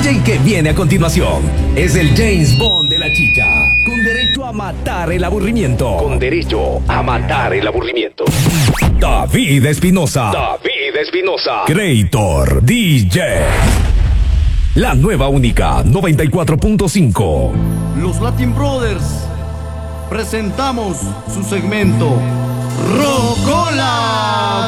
DJ que viene a continuación es el James Bond de la chicha, con derecho a matar el aburrimiento. Con derecho a matar el aburrimiento. David Espinosa. David Espinosa. Creator DJ. La nueva única 94.5. Los Latin Brothers presentamos su segmento Rocola